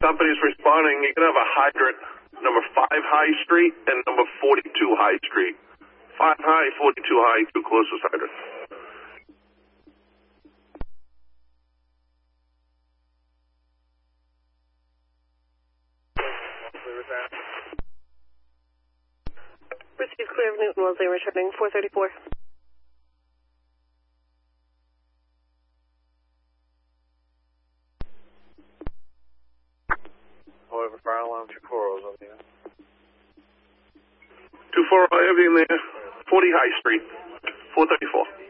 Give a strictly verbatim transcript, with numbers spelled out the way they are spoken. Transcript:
Company's responding. You can have a hydrant, number five High Street and number forty-two High Street. Five high, forty-two high, two closest hydrants. Received clear of Newton Wellesley, returning four thirty-four. However, fire alarm two four is on the end. two four, everything there. forty High Street, four thirty-four.